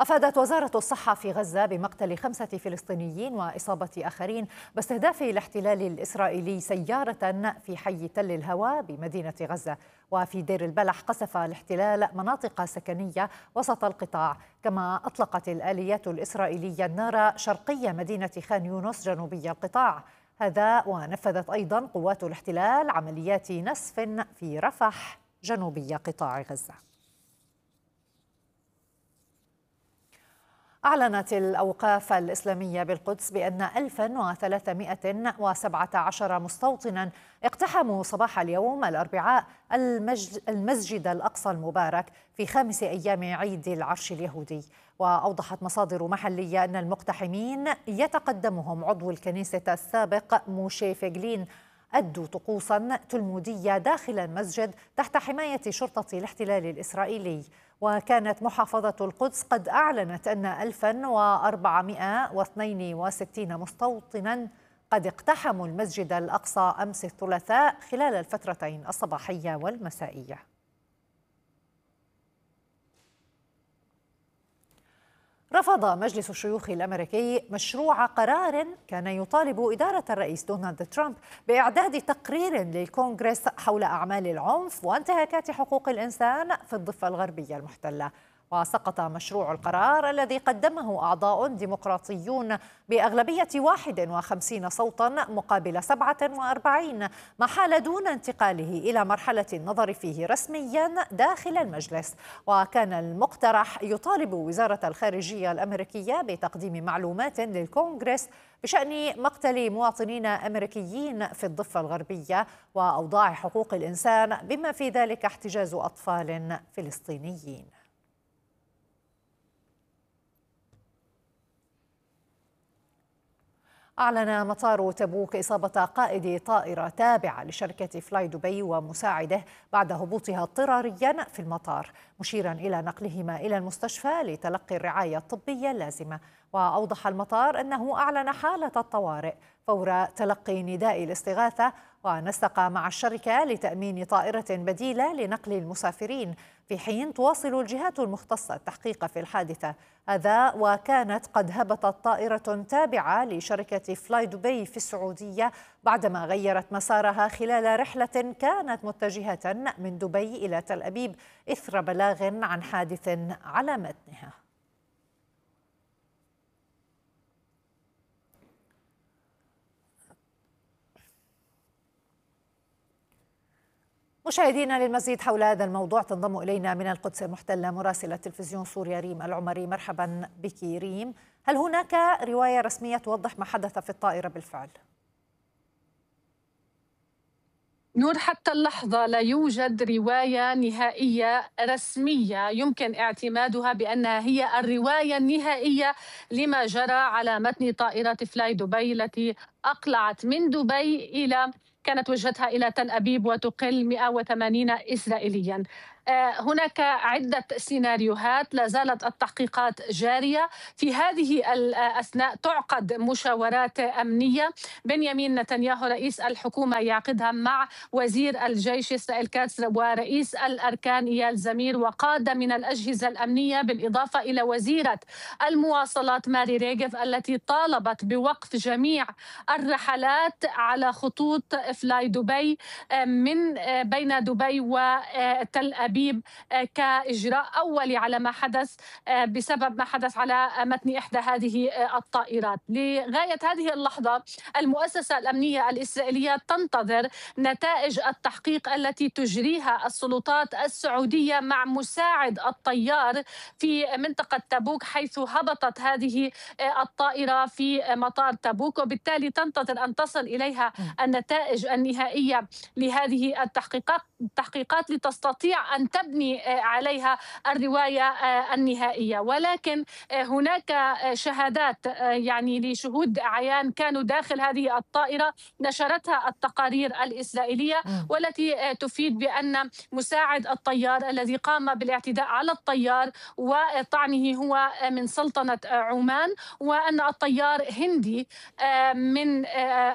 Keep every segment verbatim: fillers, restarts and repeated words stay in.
أفادت وزارة الصحة في غزة بمقتل خمسة فلسطينيين وإصابة آخرين باستهداف الاحتلال الإسرائيلي سيارة في حي تل الهوى بمدينة غزة. وفي دير البلح قصف الاحتلال مناطق سكنية وسط القطاع، كما أطلقت الآليات الإسرائيلية النار شرقي مدينة خان يونس جنوبي القطاع. هذا ونفذت أيضا قوات الاحتلال عمليات نسف في رفح جنوبي قطاع غزة. أعلنت الأوقاف الإسلامية بالقدس بأن ألفا وثلاثمائة وسبعة عشر مستوطنا اقتحموا صباح اليوم الأربعاء المسجد الأقصى المبارك في خامس أيام عيد العرش اليهودي. وأوضحت مصادر محلية أن المقتحمين يتقدمهم عضو الكنيسة السابق موشي فيغلين أدوا طقوسا تلمودية داخل المسجد تحت حماية شرطة الاحتلال الإسرائيلي. وكانت محافظة القدس قد أعلنت أن ألفا وأربعمائة واثنين وستين مستوطنا قد اقتحموا المسجد الأقصى أمس الثلاثاء خلال الفترتين الصباحية والمسائية. رفض مجلس الشيوخ الأمريكي مشروع قرار كان يطالب إدارة الرئيس دونالد ترامب بإعداد تقرير للكونغرس حول أعمال العنف وانتهاكات حقوق الإنسان في الضفة الغربية المحتلة. وسقط مشروع القرار الذي قدمه أعضاء ديمقراطيون بأغلبية واحد وخمسين صوتا مقابل سبعة وأربعين، ما حال دون انتقاله إلى مرحلة النظر فيه رسميا داخل المجلس. وكان المقترح يطالب وزارة الخارجية الأمريكية بتقديم معلومات للكونغرس بشأن مقتل مواطنين أمريكيين في الضفة الغربية وأوضاع حقوق الإنسان، بما في ذلك احتجاز أطفال فلسطينيين. أعلن مطار تبوك إصابة قائد طائرة تابعة لشركة فلاي دبي ومساعده بعد هبوطها اضطراريا في المطار، مشيرا إلى نقلهما إلى المستشفى لتلقي الرعاية الطبية اللازمة. وأوضح المطار أنه أعلن حالة الطوارئ فور تلقي نداء الاستغاثة، ونسق مع الشركة لتأمين طائرة بديلة لنقل المسافرين، في حين تواصل الجهات المختصة التحقيق في الحادثة. هذا وكانت قد هبطت طائرة تابعة لشركة فلاي دبي في السعودية بعدما غيرت مسارها خلال رحلة كانت متجهة من دبي إلى تل أبيب إثر بلاغ عن حادث على متنها. مشاهدينا، للمزيد حول هذا الموضوع تنضم إلينا من القدس المحتلة مراسلة تلفزيون سوريا ريم العمري. مرحبا بك ريم. هل هناك رواية رسمية توضح ما حدث في الطائرة بالفعل؟ نور، حتى اللحظة لا يوجد رواية نهائية رسمية يمكن اعتمادها بأنها هي الرواية النهائية لما جرى على متن طائرة فلاي دبي التي أقلعت من دبي إلى كانت وجهتها إلى تل أبيب وتقل مئة وثمانين إسرائيلياً. هناك عدة سيناريوهات، لا زالت التحقيقات جارية. في هذه الأثناء تعقد مشاورات أمنية بنيامين نتنياهو رئيس الحكومة يعقدها مع وزير الجيش إسرائيل كاتس ورئيس الأركان إيال زمير وقادة من الأجهزة الأمنية، بالإضافة إلى وزيرة المواصلات ماري ريغيف التي طالبت بوقف جميع الرحلات على خطوط فلاي دبي من بين دبي وتل أبيب كإجراء أولي على ما حدث بسبب ما حدث على متن إحدى هذه الطائرات. لغاية هذه اللحظة المؤسسة الأمنية الإسرائيلية تنتظر نتائج التحقيق التي تجريها السلطات السعودية مع مساعد الطيار في منطقة تبوك، حيث هبطت هذه الطائرة في مطار تبوك، وبالتالي تنتظر أن تصل إليها النتائج النهائية لهذه التحقيقات التحقيقات لتستطيع أن تبني عليها الرواية النهائية. ولكن هناك شهادات يعني لشهود عيان كانوا داخل هذه الطائرة نشرتها التقارير الإسرائيلية، والتي تفيد بأن مساعد الطيار الذي قام بالاعتداء على الطيار وطعنه هو من سلطنة عمان، وأن الطيار هندي من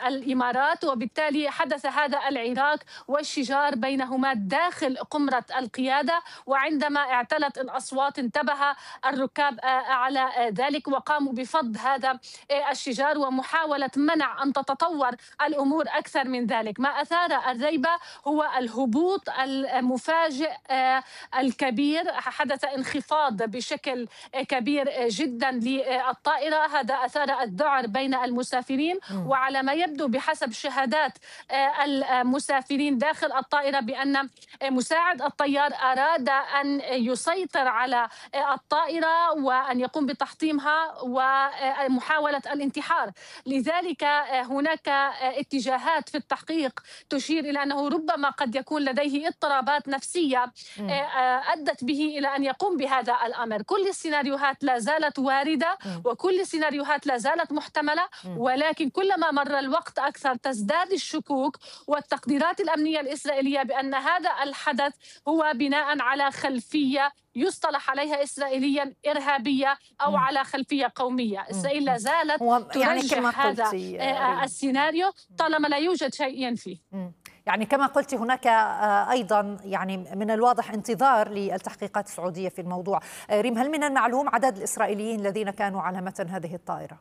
الإمارات، وبالتالي حدث هذا العراك والشجار بينهما داخل قمرة الطائرة القيادة، وعندما اعتلت الأصوات انتبه الركاب على ذلك وقاموا بفض هذا الشجار ومحاولة منع أن تتطور الأمور أكثر من ذلك. ما أثار الريبة هو الهبوط المفاجئ الكبير، حدث انخفاض بشكل كبير جدا للطائرة، هذا أثار الذعر بين المسافرين. وعلى ما يبدو بحسب شهادات المسافرين داخل الطائرة بأن مساعد الطيار أراد أن يسيطر على الطائرة وأن يقوم بتحطيمها ومحاولة الانتحار. لذلك هناك اتجاهات في التحقيق تشير إلى أنه ربما قد يكون لديه اضطرابات نفسية أدت به إلى أن يقوم بهذا الأمر. كل السيناريوهات لا زالت واردة وكل السيناريوهات لا زالت محتملة، ولكن كلما مر الوقت أكثر تزداد الشكوك والتقديرات الأمنية الإسرائيلية بأن هذا الحدث هو بناء على خلفية يصطلح عليها إسرائيليا إرهابية أو على خلفية قومية. إسرائيل لا زالت يعني ترجح هذا السيناريو طالما لا يوجد شيء ينفي. يعني كما قلت هناك أيضا يعني من الواضح انتظار للتحقيقات السعودية في الموضوع. ريم، هل من المعلوم عدد الإسرائيليين الذين كانوا على متن هذه الطائرة؟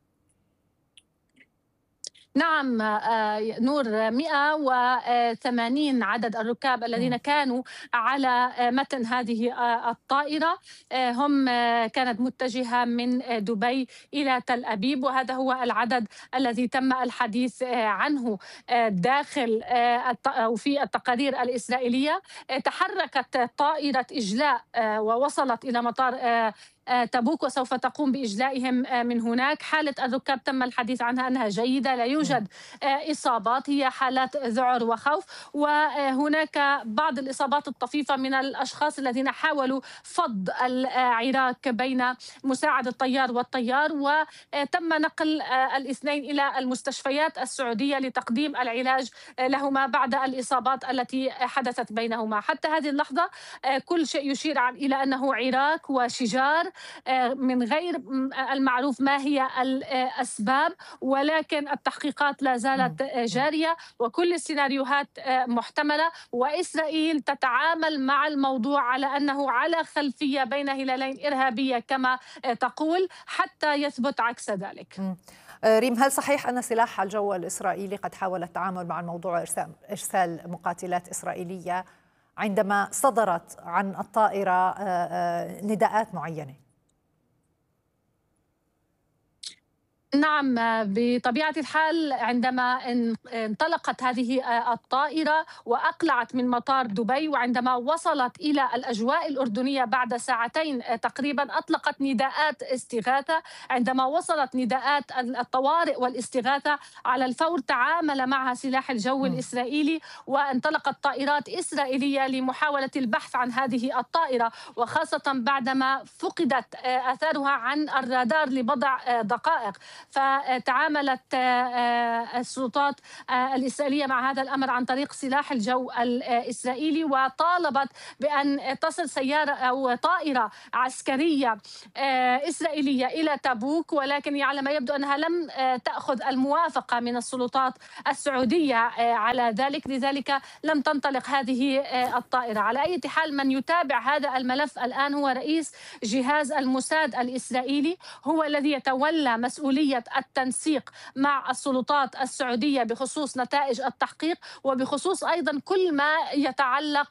نعم نور، مئة وثمانين عدد الركاب الذين كانوا على متن هذه الطائرة، هم كانت متجهة من دبي إلى تل أبيب، وهذا هو العدد الذي تم الحديث عنه داخل أو في التقارير الإسرائيلية. تحركت طائرة إجلاء ووصلت إلى مطار تبوك وسوف تقوم بإجلائهم من هناك. حالة الركاب تم الحديث عنها أنها جيدة، لا يوجد إصابات، هي حالات ذعر وخوف. وهناك بعض الإصابات الطفيفة من الأشخاص الذين حاولوا فض العراك بين مساعد الطيار والطيار، وتم نقل الاثنين إلى المستشفيات السعودية لتقديم العلاج لهما بعد الإصابات التي حدثت بينهما. حتى هذه اللحظة كل شيء يشير إلى أنه عراك وشجار، من غير المعروف ما هي الأسباب، ولكن التحقيقات لا زالت جارية وكل السيناريوهات محتملة، وإسرائيل تتعامل مع الموضوع على أنه على خلفية بين هلالين إرهابية كما تقول حتى يثبت عكس ذلك. ريم، هل صحيح أن سلاح الجو الإسرائيلي قد حاول التعامل مع الموضوع إرسال مقاتلات إسرائيلية عندما صدرت عن الطائرة نداءات معينة؟ نعم، بطبيعة الحال عندما انطلقت هذه الطائرة وأقلعت من مطار دبي وعندما وصلت إلى الأجواء الأردنية بعد ساعتين تقريبا أطلقت نداءات استغاثة. عندما وصلت نداءات الطوارئ والاستغاثة على الفور تعامل معها سلاح الجو الإسرائيلي وانطلقت طائرات إسرائيلية لمحاولة البحث عن هذه الطائرة، وخاصة بعدما فقدت آثارها عن الرادار لبضع دقائق. فتعاملت السلطات الإسرائيلية مع هذا الأمر عن طريق سلاح الجو الإسرائيلي، وطالبت بأن تصل سيارة أو طائرة عسكرية إسرائيلية إلى تبوك، ولكن على ما يبدو أنها لم تأخذ الموافقة من السلطات السعودية على ذلك، لذلك لم تنطلق هذه الطائرة. على أي حال من يتابع هذا الملف الآن هو رئيس جهاز الموساد الإسرائيلي، هو الذي يتولى مسؤولية التنسيق مع السلطات السعودية بخصوص نتائج التحقيق وبخصوص أيضا كل ما يتعلق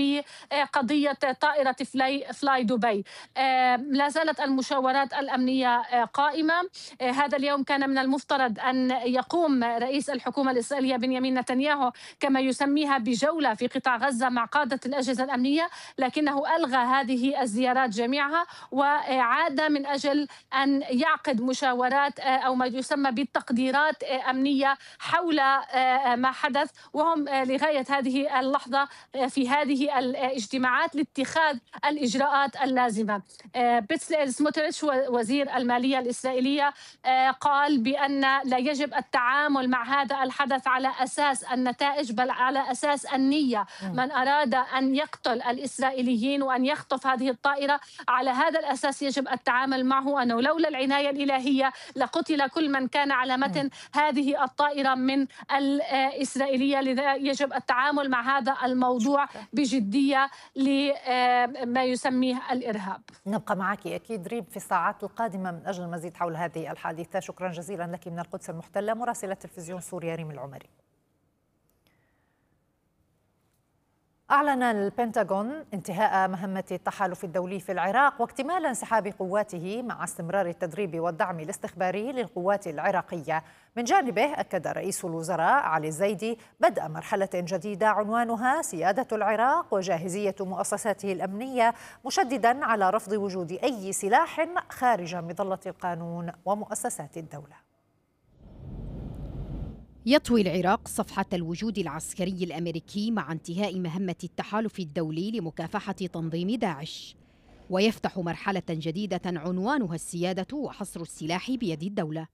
بقضية طائرة فلاي, فلاي دبي. لا زالت المشاورات الأمنية قائمة. هذا اليوم كان من المفترض أن يقوم رئيس الحكومة الإسرائيلية بنيامين نتنياهو كما يسميها بجولة في قطاع غزة مع قادة الأجهزة الأمنية، لكنه ألغى هذه الزيارات جميعها وعاد من أجل أن يعقد مشاورات أو ما يسمى بالتقديرات أمنية حول ما حدث، وهم لغاية هذه اللحظة في هذه الاجتماعات لاتخاذ الإجراءات اللازمة. بيتسلير سموتريتش وزير المالية الإسرائيلية قال بأن لا يجب التعامل مع هذا الحدث على أساس النتائج بل على أساس النية. من أراد أن يقتل الإسرائيليين وأن يخطف هذه الطائرة على هذا الأساس يجب التعامل معه، أنه لولا العناية الإلهية قتل كل من كان على متن هذه الطائرة من الإسرائيلية. لذا يجب التعامل مع هذا الموضوع بجدية لما يسميه الإرهاب. نبقى معك أكيد ريم في الساعات القادمة من أجل المزيد حول هذه الحادثة. شكرا جزيلا لك من القدس المحتلة مراسلة تلفزيون سوريا ريم العمري. أعلن البنتاغون انتهاء مهمة التحالف الدولي في العراق واكتمال انسحاب قواته مع استمرار التدريب والدعم الاستخباري للقوات العراقية. من جانبه أكد رئيس الوزراء علي الزيدي بدء مرحلة جديدة عنوانها سيادة العراق وجاهزية مؤسساته الأمنية، مشددا على رفض وجود أي سلاح خارج مظلة القانون ومؤسسات الدولة. يطوي العراق صفحة الوجود العسكري الأمريكي مع انتهاء مهمة التحالف الدولي لمكافحة تنظيم داعش، ويفتح مرحلة جديدة عنوانها السيادة وحصر السلاح بيد الدولة.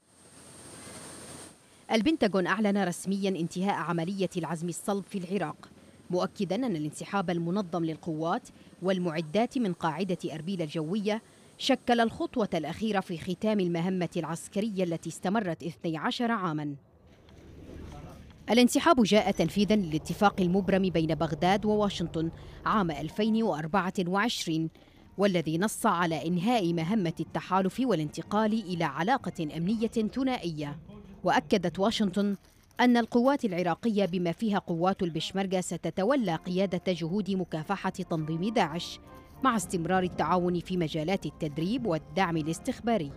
البنتاغون أعلن رسمياً انتهاء عملية العزم الصلب في العراق، مؤكداً أن الانسحاب المنظم للقوات والمعدات من قاعدة أربيل الجوية شكل الخطوة الأخيرة في ختام المهمة العسكرية التي استمرت اثني عشر عاماً. الانسحاب جاء تنفيذاً للاتفاق المبرم بين بغداد وواشنطن عام ألفين وأربعة وعشرين، والذي نص على إنهاء مهمة التحالف والانتقال إلى علاقة أمنية ثنائية. وأكدت واشنطن أن القوات العراقية بما فيها قوات البشمركة ستتولى قيادة جهود مكافحة تنظيم داعش مع استمرار التعاون في مجالات التدريب والدعم الاستخباري.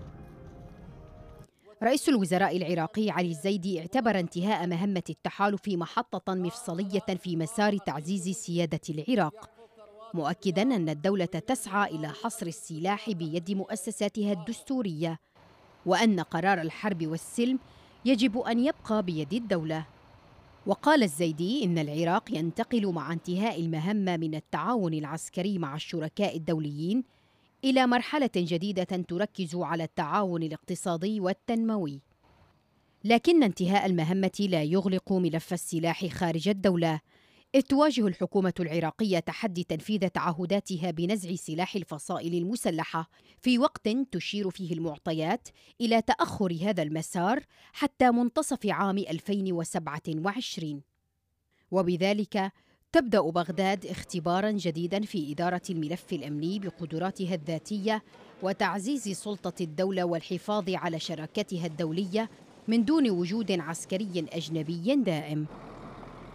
رئيس الوزراء العراقي علي الزيدي اعتبر انتهاء مهمة التحالف محطة مفصلية في مسار تعزيز سيادة العراق، مؤكداً أن الدولة تسعى إلى حصر السلاح بيد مؤسساتها الدستورية، وأن قرار الحرب والسلم يجب أن يبقى بيد الدولة. وقال الزيدي إن العراق ينتقل مع انتهاء المهمة من التعاون العسكري مع الشركاء الدوليين إلى مرحلة جديدة تركز على التعاون الاقتصادي والتنموي. لكن انتهاء المهمة لا يغلق ملف السلاح خارج الدولة، إذ تواجه الحكومة العراقية تحدي تنفيذ تعهداتها بنزع سلاح الفصائل المسلحة في وقت تشير فيه المعطيات إلى تأخر هذا المسار حتى منتصف عام ألفين وسبعة وعشرين. وبذلك تبدأ بغداد اختباراً جديداً في إدارة الملف الأمني بقدراتها الذاتية وتعزيز سلطة الدولة والحفاظ على شراكتها الدولية من دون وجود عسكري أجنبي دائم.